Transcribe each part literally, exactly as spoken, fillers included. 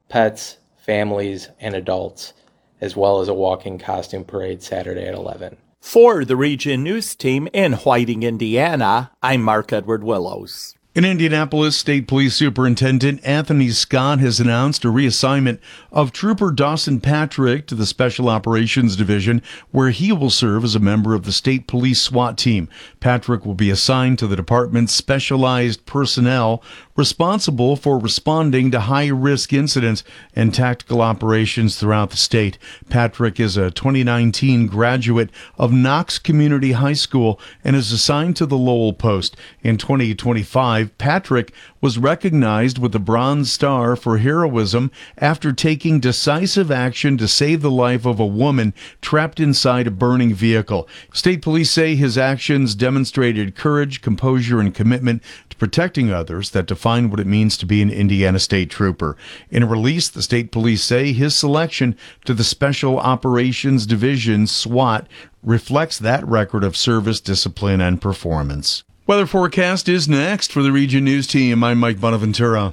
pets, families, and adults, as well as a walking costume parade Saturday at eleven. For the Region News Team in Whiting, Indiana, I'm Mark Edward Willows. In Indianapolis, State Police Superintendent Anthony Scott has announced a reassignment of Trooper Dawson Patrick to the Special Operations Division, where he will serve as a member of the State Police SWAT team. Patrick will be assigned to the department's specialized personnel responsible for responding to high-risk incidents and tactical operations throughout the state. Patrick is a twenty nineteen graduate of Knox Community High School and is assigned to the Lowell Post. In twenty twenty-five, Patrick was recognized with the Bronze Star for heroism after taking decisive action to save the life of a woman trapped inside a burning vehicle. State police say his actions demonstrated courage, composure, and commitment to protecting others that define what it means to be an Indiana State Trooper. In a release, the state police say his selection to the Special Operations Division, SWAT, reflects that record of service, discipline, and performance. Weather forecast is next for the Region News Team. I'm Mike Bonaventura.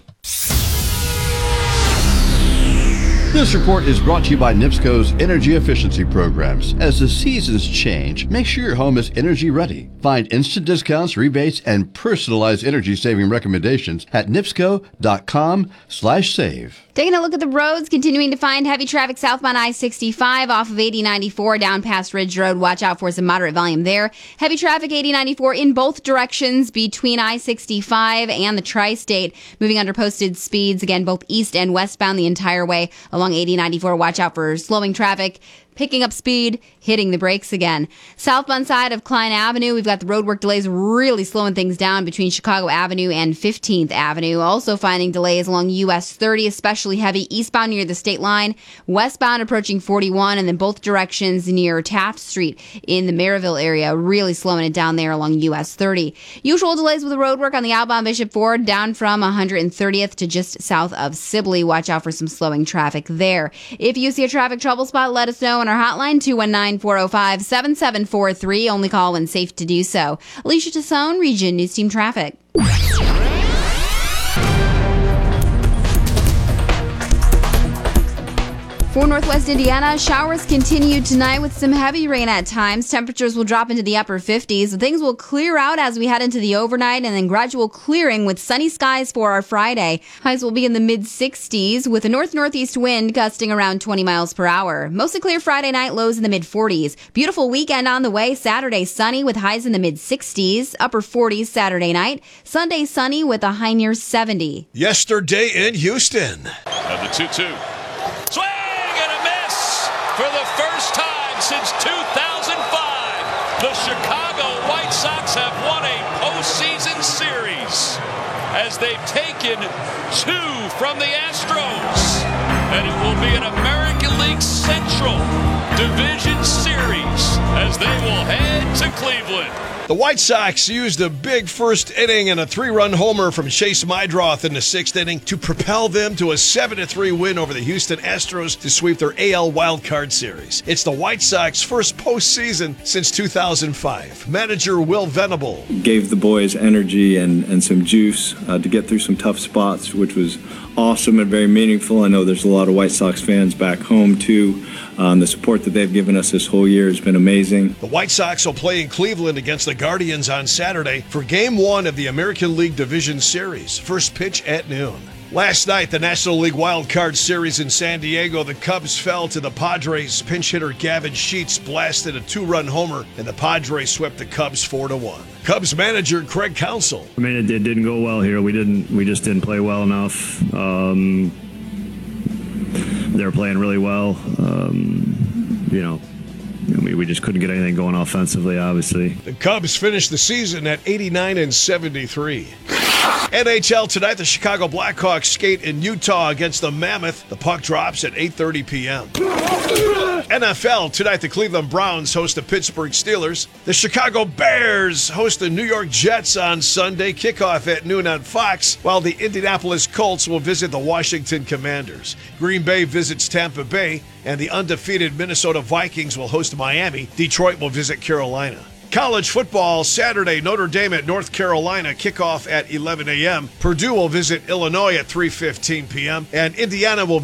This report is brought to you by NIPSCO's energy efficiency programs. As the seasons change, make sure your home is energy ready. Find instant discounts, rebates, and personalized energy saving recommendations at nipsco.com slash save. Taking a look at the roads, continuing to find heavy traffic southbound I sixty-five off of eighty ninety-four down past Ridge Road. Watch out for some moderate volume there. Heavy traffic eighty ninety-four in both directions between I sixty-five and the Tri-State. Moving under posted speeds, again, both east and westbound the entire way along eighty ninety-four. Watch out for slowing traffic. Picking up speed, hitting the brakes again. Southbound side of Klein Avenue, we've got the roadwork delays really slowing things down between Chicago Avenue and fifteenth Avenue. Also finding delays along U S thirty, especially heavy eastbound near the state line, westbound approaching forty-one, and then both directions near Taft Street in the Maryville area, really slowing it down there along U S thirty. Usual delays with the roadwork on the outbound Bishop Ford, down from one hundred thirtieth to just south of Sibley. Watch out for some slowing traffic there. If you see a traffic trouble spot, let us know. Our hotline, two one nine, four oh five, seven seven four three. Only call when safe to do so. Alicia Tassone, Region News Team Traffic. For Northwest Indiana, showers continue tonight with some heavy rain at times. Temperatures will drop into the upper fifties. Things will clear out as we head into the overnight and then gradual clearing with sunny skies for our Friday. Highs will be in the mid sixties with a north-northeast wind gusting around twenty miles per hour. Mostly clear Friday night, lows in the mid forties. Beautiful weekend on the way. Saturday sunny with highs in the mid sixties, upper forties Saturday night. Sunday sunny with a high near seventy. Yesterday in Houston. Of the two two. Swing! For the first time since two thousand five, the Chicago White Sox have won a postseason series as they've taken two from the Astros. And it will be an American League Central Division Series as they will head to Cleveland. The White Sox used a big first inning and a three-run homer from Chase Meidroth in the sixth inning to propel them to a seven to three win over the Houston Astros to sweep their A L Wildcard Series. It's the White Sox first postseason since two thousand five. Manager Will Venable gave the boys energy and, and some juice uh, to get through some tough spots, which was awesome and very meaningful. I know there's a lot of White Sox fans back home, too. Um, the support that they've given us this whole year has been amazing. The White Sox will play in Cleveland against the Guardians on Saturday for Game one of the American League Division Series. First pitch at noon. Last night, the National League Wild Card Series in San Diego, the Cubs fell to the Padres. Pinch hitter Gavin Sheets blasted a two-run homer, and the Padres swept the Cubs four to one. Cubs manager Craig Counsell. I mean, it, it didn't go well here. We didn't. We just didn't play well enough. Um, they were playing really well. Um, you know, I mean, we just couldn't get anything going offensively, obviously. The Cubs finished the season at eighty-nine and seventy-three. N H L tonight, the Chicago Blackhawks skate in Utah against the Mammoth. The puck drops at eight thirty p.m. N F L tonight, the Cleveland Browns host the Pittsburgh Steelers. The Chicago Bears host the New York Jets on Sunday. Kickoff at noon on Fox, while the Indianapolis Colts will visit the Washington Commanders. Green Bay visits Tampa Bay, and the undefeated Minnesota Vikings will host Miami. Detroit will visit Carolina. College football Saturday, Notre Dame at North Carolina, kickoff at eleven a.m. Purdue will visit Illinois at three fifteen p.m. and Indiana will